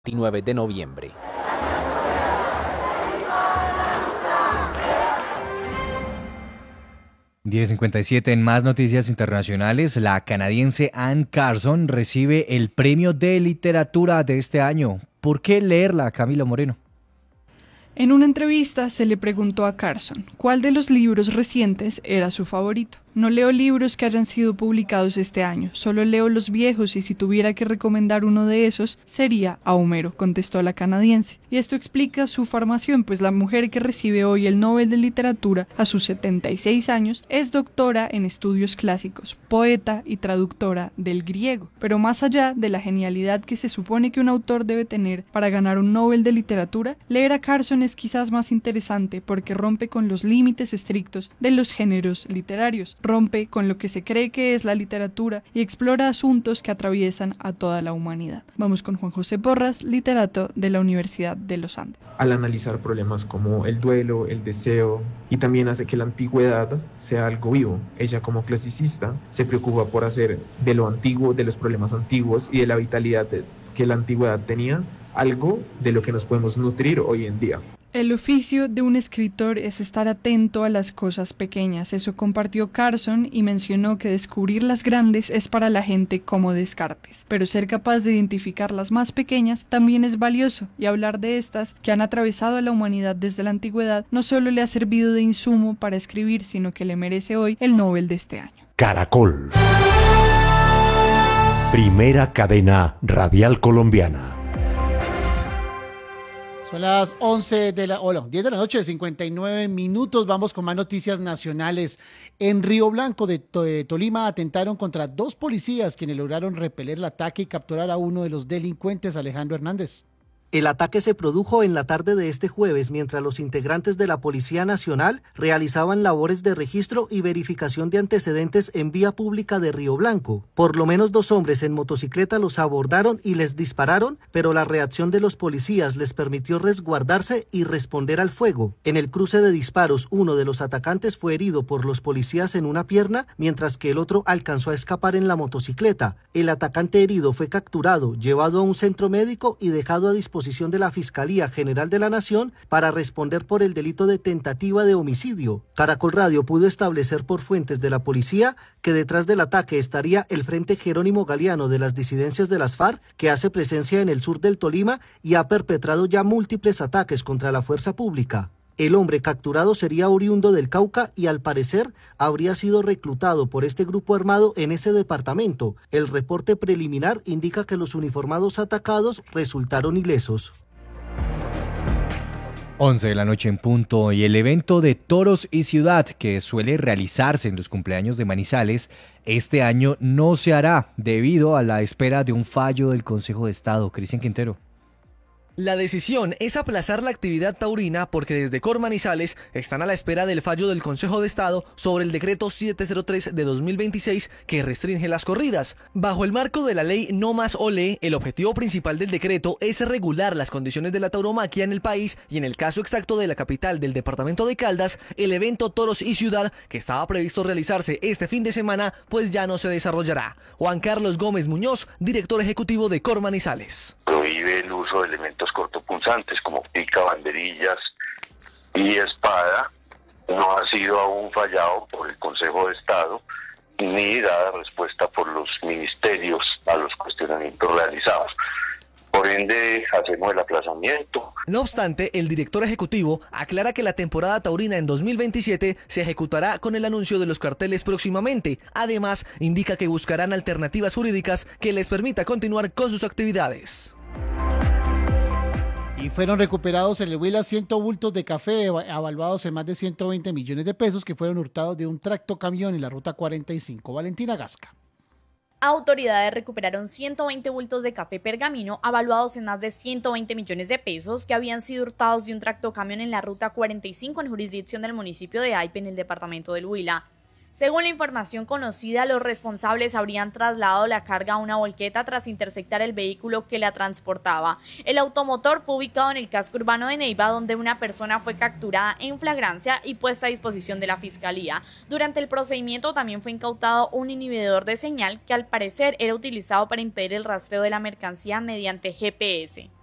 29 de noviembre. (10:57) En más noticias internacionales, la canadiense Anne Carson recibe el premio de literatura de este año. ¿Por qué leerla, Camila Moreno? En una entrevista se le preguntó a Carson cuál de los libros recientes era su favorito. No leo libros que hayan sido publicados este año, solo leo los viejos y si tuviera que recomendar uno de esos sería a Homero, contestó la canadiense. Y esto explica su formación, pues la mujer que recibe hoy el Nobel de Literatura a sus 76 años es doctora en estudios clásicos, poeta y traductora del griego. Pero más allá de la genialidad que se supone que un autor debe tener para ganar un Nobel de Literatura, leer a Carson es quizás más interesante porque rompe con los límites estrictos de los géneros literarios. Rompe con lo que se cree que es la literatura y explora asuntos que atraviesan a toda la humanidad. Vamos con Juan José Porras, literato de la Universidad de los Andes. Al analizar problemas como el duelo, el deseo, y también hace que la antigüedad sea algo vivo. Ella, como clasicista, se preocupa por hacer de lo antiguo, de los problemas antiguos y de la vitalidad que la antigüedad tenía, algo de lo que nos podemos nutrir hoy en día. El oficio de un escritor es estar atento a las cosas pequeñas. Eso compartió Carson y mencionó que descubrir las grandes es para la gente como Descartes, pero ser capaz de identificar las más pequeñas también es valioso, y hablar de estas que han atravesado a la humanidad desde la antigüedad no solo le ha servido de insumo para escribir, sino que le merece hoy el Nobel de este año. Caracol, primera cadena radial colombiana. Son las 10 de la noche, 59 minutos. Vamos con más noticias nacionales. En Río Blanco de Tolima atentaron contra 2 policías quienes lograron repeler el ataque y capturar a uno de los delincuentes, Alejandro Hernández. El ataque se produjo en la tarde de este jueves mientras los integrantes de la Policía Nacional realizaban labores de registro y verificación de antecedentes en vía pública de Río Blanco. Por lo menos 2 hombres en motocicleta los abordaron y les dispararon, pero la reacción de los policías les permitió resguardarse y responder al fuego. En el cruce de disparos, uno de los atacantes fue herido por los policías en una pierna, mientras que el otro alcanzó a escapar en la motocicleta. El atacante herido fue capturado, llevado a un centro médico y dejado a disposición de la Fiscalía General de la Nación para responder por el delito de tentativa de homicidio. Caracol Radio pudo establecer por fuentes de la policía que detrás del ataque estaría el Frente Jerónimo Galeano de las disidencias de las FARC, que hace presencia en el sur del Tolima y ha perpetrado ya múltiples ataques contra la fuerza pública. El hombre capturado sería oriundo del Cauca y al parecer habría sido reclutado por este grupo armado en ese departamento. El reporte preliminar indica que los uniformados atacados resultaron ilesos. 11 de la noche en punto, y el evento de Toros y Ciudad que suele realizarse en los cumpleaños de Manizales este año no se hará debido a la espera de un fallo del Consejo de Estado. Cristian Quintero. La decisión es aplazar la actividad taurina porque desde Cormanizales están a la espera del fallo del Consejo de Estado sobre el decreto 703 de 2026 que restringe las corridas. Bajo el marco de la ley No Más Olé, el objetivo principal del decreto es regular las condiciones de la tauromaquia en el país y en el caso exacto de la capital del departamento de Caldas, el evento Toros y Ciudad que estaba previsto realizarse este fin de semana pues ya no se desarrollará. Juan Carlos Gómez Muñoz, director ejecutivo de Cormanizales. Prohíbe el uso de elementos cortopunzantes como pica, banderillas y espada. No ha sido aún fallado por el Consejo de Estado ni dada respuesta por los ministerios a los cuestionamientos realizados. Por ende, hacemos el aplazamiento. No obstante, el director ejecutivo aclara que la temporada taurina en 2027 se ejecutará con el anuncio de los carteles próximamente. Además, indica que buscarán alternativas jurídicas que les permita continuar con sus actividades. Y fueron recuperados en el Huila 100 bultos de café avaluados en más de 120 millones de pesos que fueron hurtados de un tractocamión en la ruta 45. Valentina Gasca. Autoridades recuperaron 120 bultos de café pergamino avaluados en más de 120 millones de pesos que habían sido hurtados de un tractocamión en la ruta 45 en jurisdicción del municipio de Aipe en el departamento del Huila. Según la información conocida, los responsables habrían trasladado la carga a una volqueta tras interceptar el vehículo que la transportaba. El automotor fue ubicado en el casco urbano de Neiva, donde una persona fue capturada en flagrancia y puesta a disposición de la Fiscalía. Durante el procedimiento también fue incautado un inhibidor de señal que al parecer era utilizado para impedir el rastreo de la mercancía mediante GPS.